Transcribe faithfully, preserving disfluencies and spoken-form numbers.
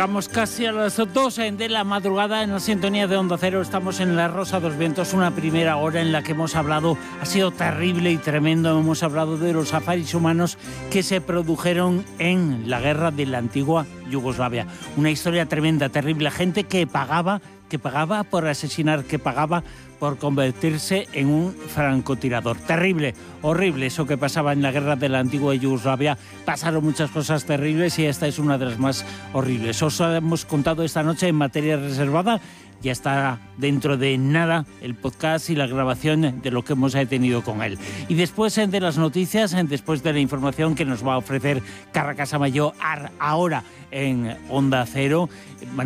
Llegamos casi a las doce de la madrugada en la sintonía de Onda Cero. Estamos en La Rosa dos Vientos, una primera hora en la que hemos hablado, ha sido terrible y tremendo, hemos hablado de los safaris humanos que se produjeron en la guerra de la antigua Yugoslavia. Una historia tremenda, terrible, gente que pagaba, que pagaba por asesinar, que pagaba por convertirse en un francotirador. Terrible, horrible eso que pasaba en la guerra de la antigua Yugoslavia. Pasaron muchas cosas terribles y esta es una de las más horribles. Os hemos contado esta noche en materia reservada. Ya está dentro de nada el podcast y la grabación de lo que hemos tenido con él. Y después de las noticias, después de la información que nos va a ofrecer Carracas Amayo ahora en Onda Cero,